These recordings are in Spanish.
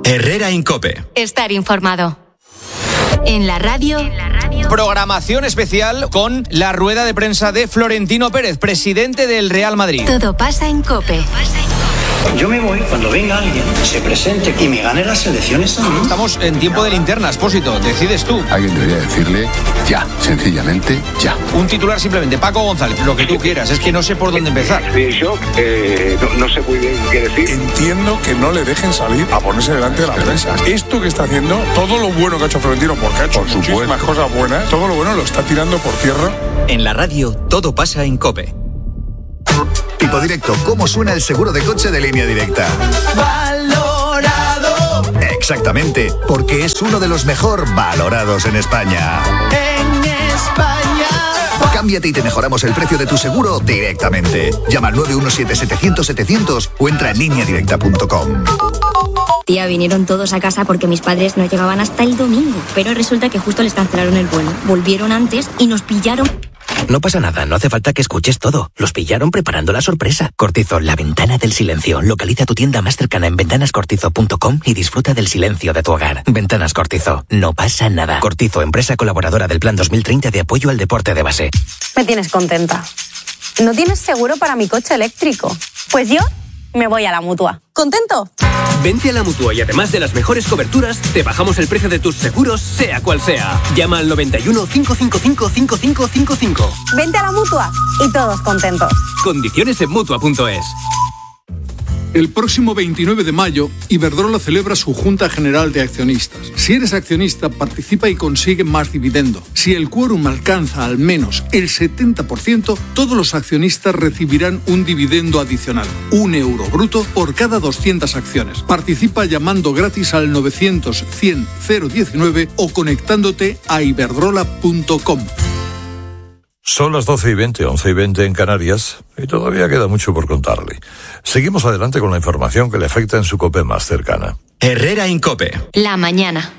Herrera Incope. Estar informado. En la radio. Programación especial con la rueda de prensa de Florentino Pérez, presidente del Real Madrid. Todo pasa en COPE. Yo me voy cuando venga alguien, se presente y me gane las elecciones a mí. Estamos en tiempo de linterna, Expósito, decides tú. Alguien debería decirle ya, sencillamente ya. Un titular simplemente, Paco González, lo que tú quieras, es que no sé por dónde empezar. De shock, no sé muy bien qué decir. Entiendo que no le dejen salir a ponerse delante de la prensa. Esto que está haciendo, todo lo bueno que ha hecho Florentino, porque ha hecho muchísimas cosas buenas, todo lo bueno lo está tirando por tierra. En la radio, todo pasa en COPE. Tipo Directo, ¿cómo suena el seguro de coche de Línea Directa? ¡Valorado! Exactamente, porque es uno de los mejor valorados en España. ¡En España! Cámbiate y te mejoramos el precio de tu seguro directamente. Llama al 917-700-700 o entra en lineadirecta.com. Tía, vinieron todos a casa porque mis padres no llegaban hasta el domingo, pero resulta que justo les cancelaron el vuelo. Volvieron antes y nos pillaron. No pasa nada, no hace falta que escuches todo. Los pillaron preparando la sorpresa. Cortizo, la ventana del silencio. Localiza tu tienda más cercana en ventanascortizo.com y disfruta del silencio de tu hogar. Ventanas Cortizo, no pasa nada. Cortizo, empresa colaboradora del Plan 2030 de apoyo al deporte de base. Me tienes contenta. ¿No tienes seguro para mi coche eléctrico? Pues yo me voy a la Mutua. ¿Contento? Vente a la Mutua y además de las mejores coberturas, te bajamos el precio de tus seguros, sea cual sea. Llama al 91 555 5555. Vente a la Mutua y todos contentos. Condiciones en Mutua.es. El próximo 29 de mayo, Iberdrola celebra su Junta General de Accionistas. Si eres accionista, participa y consigue más dividendo. Si el quórum alcanza al menos el 70%, todos los accionistas recibirán un dividendo adicional, €1 bruto por cada 200 acciones. Participa llamando gratis al 900-100-019 o conectándote a iberdrola.com. Son las 12:20, 11:20 en Canarias, y todavía queda mucho por contarle. Seguimos adelante con la información que le afecta en su COPE más cercana. Herrera Incope. La mañana.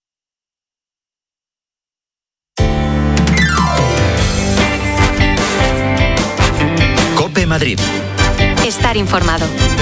COPE Madrid. Estar informado.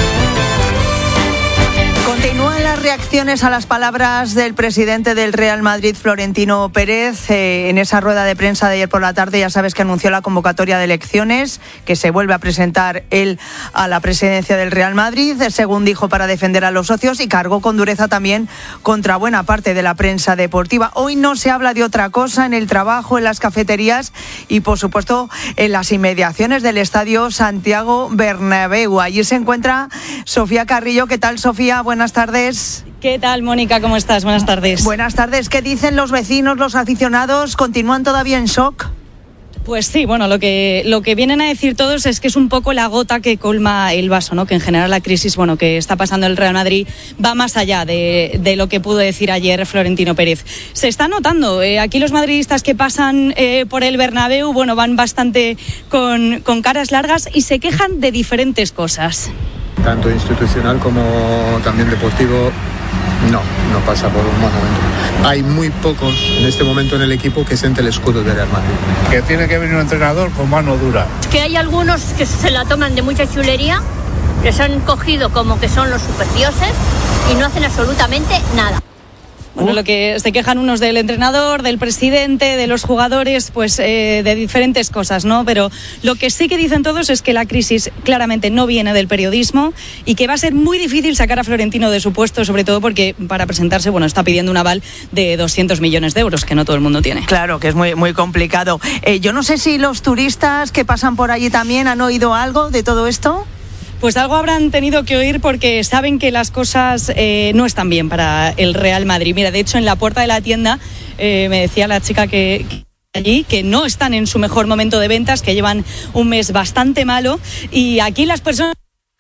Continúan las reacciones a las palabras del presidente del Real Madrid, Florentino Pérez. En esa rueda de prensa de ayer por la tarde, ya sabes que anunció la convocatoria de elecciones, que se vuelve a presentar él a la presidencia del Real Madrid, según dijo, para defender a los socios, y cargó con dureza también contra buena parte de la prensa deportiva. Hoy no se habla de otra cosa en el trabajo, en las cafeterías y, por supuesto, en las inmediaciones del estadio Santiago Bernabéu. Allí se encuentra Sofía Carrillo. ¿Qué tal, Sofía? Buenas tardes. ¿Qué tal, Mónica? ¿Cómo estás? Buenas tardes. Buenas tardes. ¿Qué dicen los vecinos, los aficionados? ¿Continúan todavía en shock? Pues sí, bueno, lo que vienen a decir todos es que es un poco la gota que colma el vaso, ¿no? Que en general la crisis, bueno, que está pasando en el Real Madrid va más allá de lo que pudo decir ayer Florentino Pérez. Se está notando, aquí los madridistas que pasan por el Bernabéu, bueno, van bastante con caras largas y se quejan de diferentes cosas. Tanto institucional como también deportivo, no pasa por un buen momento. Hay muy pocos en este momento en el equipo que siente el escudo de Real Madrid. Que tiene que venir un entrenador con mano dura. Que hay algunos que se la toman de mucha chulería, que se han cogido como que son los superdioses y no hacen absolutamente nada. Bueno, lo que se quejan unos del entrenador, del presidente, de los jugadores, pues de diferentes cosas, ¿no? Pero lo que sí que dicen todos es que la crisis claramente no viene del periodismo y que va a ser muy difícil sacar a Florentino de su puesto, sobre todo porque para presentarse, bueno, está pidiendo un aval de 200 millones de euros, que no todo el mundo tiene. Claro, que es muy, muy complicado. Yo no sé si los turistas que pasan por allí también han oído algo de todo esto. Pues algo habrán tenido que oír porque saben que las cosas no están bien para el Real Madrid. Mira, de hecho, en la puerta de la tienda me decía la chica que allí que no están en su mejor momento de ventas, que llevan un mes bastante malo, y aquí las personas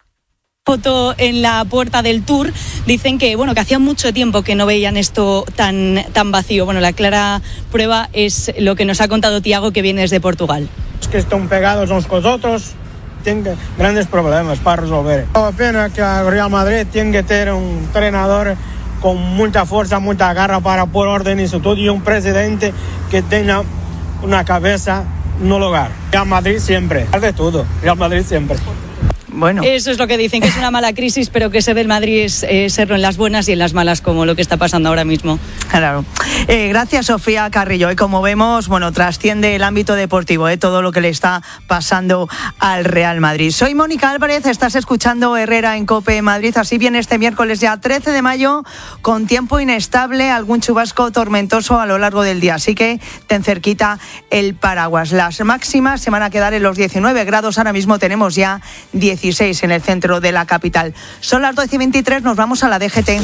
foto en la puerta del Tour dicen que bueno, que hacía mucho tiempo que no veían esto tan vacío. Bueno, la clara prueba es lo que nos ha contado Tiago, que viene desde Portugal. Es que están pegados unos con otros, tienen grandes problemas para resolver. La pena que el Real Madrid tiene que tener un entrenador con mucha fuerza, mucha garra para poner orden en todo, y un presidente que tenga una cabeza en un lugar. Real Madrid siempre, de todo, Real Madrid siempre. Bueno. Eso es lo que dicen, que es una mala crisis, pero que se ve el Madrid es serlo en las buenas y en las malas, como lo que está pasando ahora mismo. Claro. Gracias, Sofía Carrillo. Como vemos, trasciende el ámbito deportivo, todo lo que le está pasando al Real Madrid. Soy Mónica Álvarez, estás escuchando Herrera en COPE Madrid. Así viene este miércoles ya 13 de mayo, con tiempo inestable, algún chubasco tormentoso a lo largo del día. Así que ten cerquita el paraguas. Las máximas se van a quedar en los 19 grados. Ahora mismo tenemos ya 16 en el centro de la capital. Son las 12:23, nos vamos a la DGT.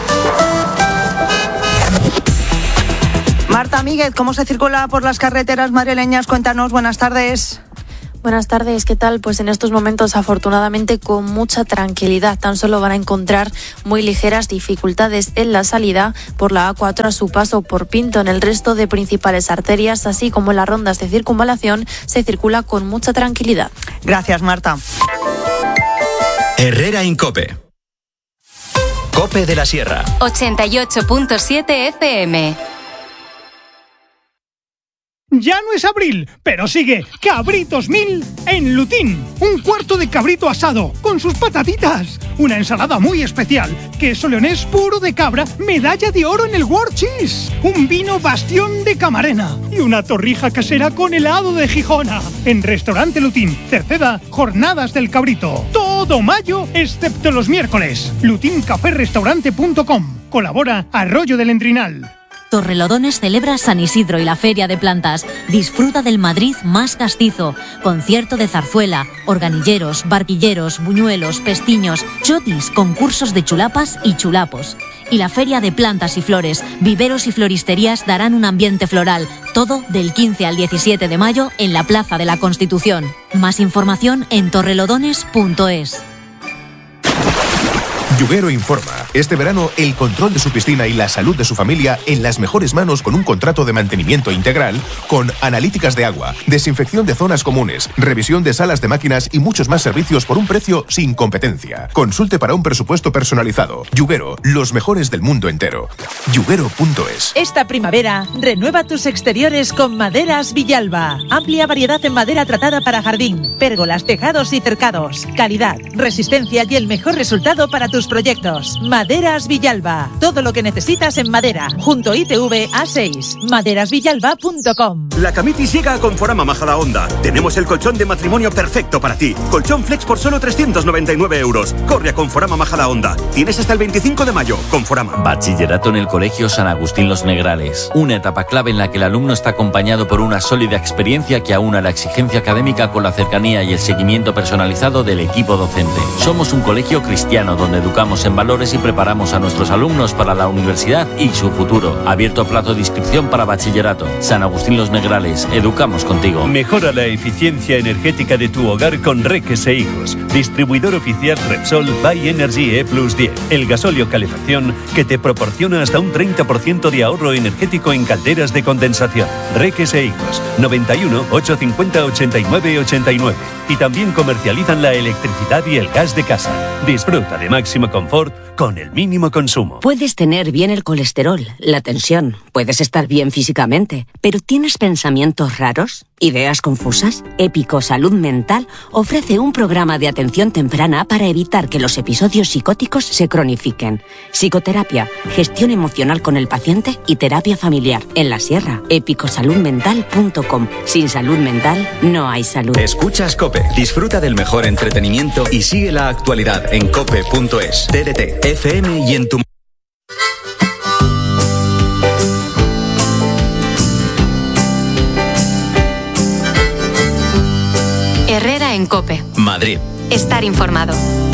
Marta Míguez, ¿cómo se circula por las carreteras madrileñas? Cuéntanos, buenas tardes. Buenas tardes, ¿qué tal? Pues en estos momentos, afortunadamente, con mucha tranquilidad. Tan solo van a encontrar muy ligeras dificultades en la salida por la A4 a su paso por Pinto. En el resto de principales arterias, así como en las rondas de circunvalación, se circula con mucha tranquilidad. Gracias, Marta. Herrera en COPE. COPE de la Sierra. 88.7 FM. Ya no es abril, pero sigue Cabritos 1000 en Lutín. Un cuarto de cabrito asado con sus patatitas. Una ensalada muy especial, queso leonés puro de cabra, medalla de oro en el World Cheese. Un vino Bastión de Camarena y una torrija casera con helado de Gijona. En Restaurante Lutín, Cerceda, Jornadas del Cabrito. Todo mayo, excepto los miércoles. lutincaferrestaurante.com. Colabora Arroyo del Endrinal. Torrelodones celebra San Isidro y la Feria de Plantas. Disfruta del Madrid más castizo. Concierto de zarzuela, organilleros, barquilleros, buñuelos, pestiños, chotis, concursos de chulapas y chulapos. Y la Feria de Plantas y Flores, viveros y floristerías darán un ambiente floral. Todo del 15 al 17 de mayo en la Plaza de la Constitución. Más información en torrelodones.es. Yuguero informa. Este verano, el control de su piscina y la salud de su familia en las mejores manos con un contrato de mantenimiento integral con analíticas de agua, desinfección de zonas comunes, revisión de salas de máquinas y muchos más servicios por un precio sin competencia. Consulte para un presupuesto personalizado. Yuguero, los mejores del mundo entero. Yuguero.es. Esta primavera, renueva tus exteriores con Maderas Villalba. Amplia variedad en madera tratada para jardín, pérgolas, tejados y cercados. Calidad, resistencia y el mejor resultado para tus proyectos. Maderas Villalba. Todo lo que necesitas en madera. Junto ITV A6. Maderasvillalba.com. La Camitis llega a Conforama Majadahonda. Tenemos el colchón de matrimonio perfecto para ti. Colchón Flex por solo 399 euros. Corre a Conforama Majadahonda. Tienes hasta el 25 de mayo. Conforama. Bachillerato en el Colegio San Agustín Los Negrales. Una etapa clave en la que el alumno está acompañado por una sólida experiencia que aúna la exigencia académica con la cercanía y el seguimiento personalizado del equipo docente. Somos un colegio cristiano donde educamos en valores y preparamos a nuestros alumnos para la universidad y su futuro. Abierto plazo de inscripción para bachillerato. San Agustín Los Negrales. Educamos contigo. Mejora la eficiencia energética de tu hogar con Reques e Higos. Distribuidor oficial Repsol by Energy E+10. El gasóleo calefacción que te proporciona hasta un 30% de ahorro energético en calderas de condensación. Reques e Higos. 91 850 89 89. Y también comercializan la electricidad y el gas de casa. Disfruta de máximo confort con el mínimo consumo. Puedes tener bien el colesterol, la tensión, puedes estar bien físicamente, pero ¿tienes pensamientos raros? ¿Ideas confusas? Épico Salud Mental ofrece un programa de atención temprana para evitar que los episodios psicóticos se cronifiquen. Psicoterapia, gestión emocional con el paciente y terapia familiar. En la Sierra, epicosaludmental.com. Sin salud mental, no hay salud. Escuchas COPE. Disfruta del mejor entretenimiento y sigue la actualidad en cope.es, TDT, FM y en tu... Herrera en COPE. Madrid. Estar informado.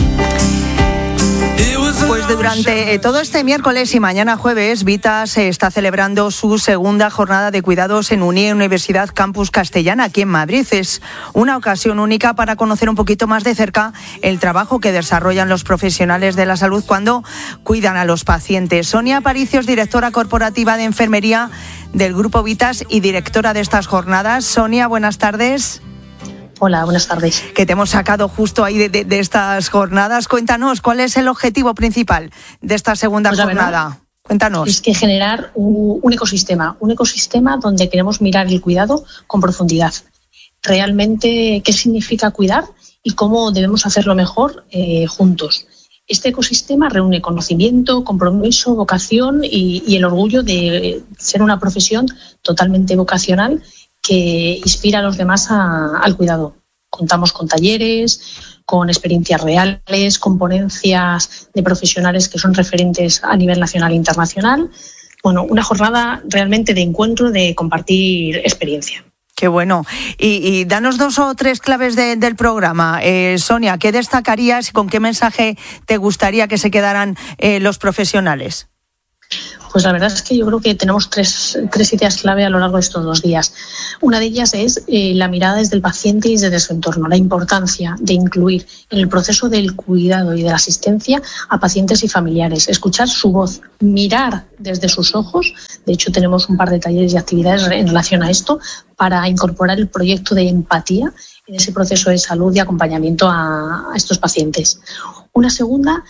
Pues durante todo este miércoles y mañana jueves, Vitas está celebrando su segunda jornada de cuidados en UNIE Universidad Campus Castellana, aquí en Madrid. Es una ocasión única para conocer un poquito más de cerca el trabajo que desarrollan los profesionales de la salud cuando cuidan a los pacientes. Sonia Aparicio es directora corporativa de enfermería del Grupo Vitas y directora de estas jornadas. Sonia, buenas tardes. Hola, buenas tardes. Que te hemos sacado justo ahí de estas jornadas. Cuéntanos, ¿cuál es el objetivo principal de esta segunda jornada? Cuéntanos. Es que generar un ecosistema donde queremos mirar el cuidado con profundidad. Realmente, ¿qué significa cuidar y cómo debemos hacerlo mejor juntos. Este ecosistema reúne conocimiento, compromiso, vocación y el orgullo de ser una profesión totalmente vocacional que inspira a los demás al cuidado. Contamos con talleres, con experiencias reales, con ponencias de profesionales que son referentes a nivel nacional e internacional. Bueno, una jornada realmente de encuentro, de compartir experiencia. Qué bueno. Y danos 2 o 3 claves del programa. Sonia, ¿qué destacarías y con qué mensaje te gustaría que se quedaran los profesionales? Pues la verdad es que yo creo que tenemos tres ideas clave a lo largo de estos 2 días. Una de ellas es la mirada desde el paciente y desde su entorno, la importancia de incluir en el proceso del cuidado y de la asistencia a pacientes y familiares, escuchar su voz, mirar desde sus ojos. De hecho, tenemos un par de talleres y actividades en relación a esto para incorporar el proyecto de empatía en ese proceso de salud y acompañamiento a estos pacientes. Una segunda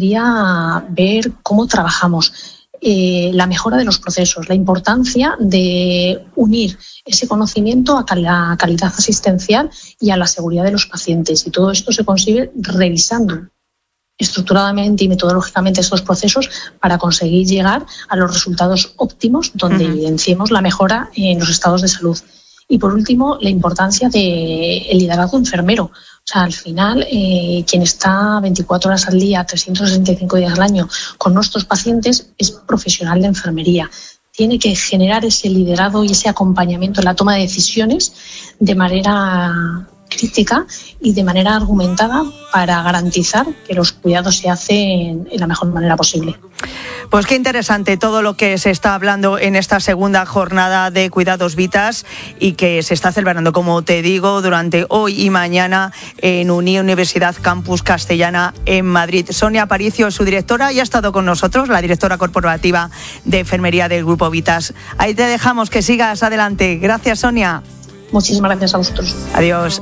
sería ver cómo trabajamos. La mejora de los procesos, la importancia de unir ese conocimiento a la calidad asistencial y a la seguridad de los pacientes. Y todo esto se consigue revisando estructuradamente y metodológicamente estos procesos para conseguir llegar a los resultados óptimos donde evidenciemos la mejora en los estados de salud. Y por último, la importancia del liderazgo enfermero. O sea, al final, quien está 24 horas al día, 365 días al año con nuestros pacientes es profesional de enfermería. Tiene que generar ese liderazgo y ese acompañamiento en la toma de decisiones de manera crítica y de manera argumentada para garantizar que los cuidados se hacen en la mejor manera posible. Pues qué interesante todo lo que se está hablando en esta segunda jornada de Cuidados Vitas y que se está celebrando, como te digo, durante hoy y mañana en Universidad Campus Castellana en Madrid. Sonia Aparicio, su directora, ya ha estado con nosotros, la directora corporativa de enfermería del Grupo Vitas. Ahí te dejamos, que sigas adelante. Gracias, Sonia. Muchísimas gracias a vosotros. Adiós.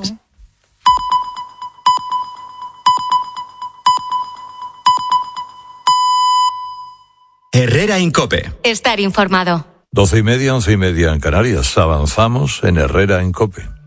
Herrera en COPE. Estar informado. 12:30, 11:30 en Canarias. Avanzamos en Herrera en COPE.